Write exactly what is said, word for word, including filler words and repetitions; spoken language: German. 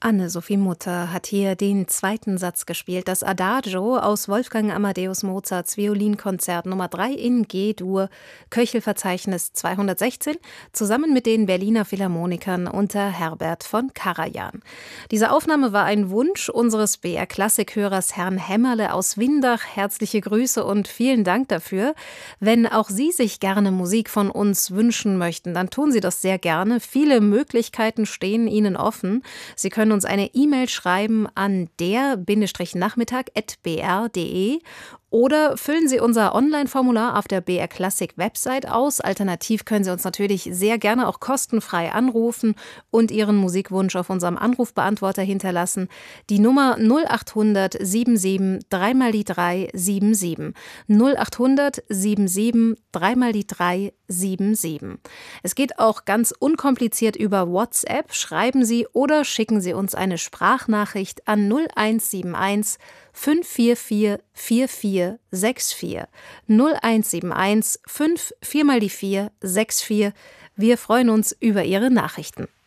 Anne-Sophie Mutter hat hier den zweiten Satz gespielt, das Adagio aus Wolfgang Amadeus Mozarts Violinkonzert Nummer drei in G-Dur, Köchelverzeichnis zweihundertsechzehn, zusammen mit den Berliner Philharmonikern unter Herbert von Karajan. Diese Aufnahme war ein Wunsch unseres B R-Klassikhörers Herrn Hämmerle aus Windach. Herzliche Grüße und vielen Dank dafür. Wenn auch Sie sich gerne Musik von uns wünschen möchten, dann tun Sie das sehr gerne. Viele Möglichkeiten stehen Ihnen offen. Sie können uns eine E-Mail schreiben an der-nachmittag at b r punkt de oder füllen Sie unser Online-Formular auf der B R Classic Website aus. Alternativ können Sie uns natürlich sehr gerne auch kostenfrei anrufen und Ihren Musikwunsch auf unserem Anrufbeantworter hinterlassen. Die Nummer null acht hundert siebenundsiebzig drei mal die drei sieben sieben. null acht hundert siebenundsiebzig drei mal die drei sieben sieben. Es geht auch ganz unkompliziert über WhatsApp. Schreiben Sie oder schicken Sie uns eine Sprachnachricht an null eins sieben eins fünf vier vier vier vier sechs vier. null eins sieben eins fünf vier mal die vier sechs vier. Wir freuen uns über Ihre Nachrichten.